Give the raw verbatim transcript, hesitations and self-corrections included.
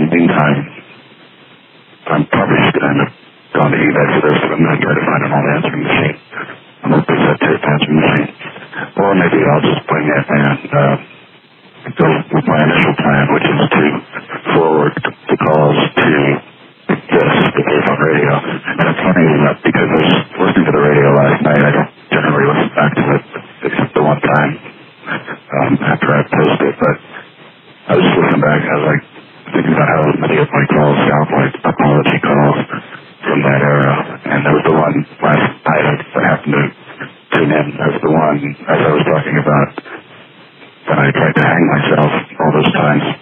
in the meantime, I'm probably just going to end up going to eBay for this, but I'm going to try to find an old answering machine. I'm going to put that tape answering machine. Or maybe I'll just bring it and uh, go with my initial plan, which is to forward the calls to this, the tape on radio. And it's funny enough because I was listening to the radio last night. I don't generally listen back to it except the one time um, after I post it, but I was listening back and I was like thinking about how many of my calls sound like apology calls from that era. And there was the one last night I happened to tune in. That was the one, as I was talking about, that I tried to hang myself all those times.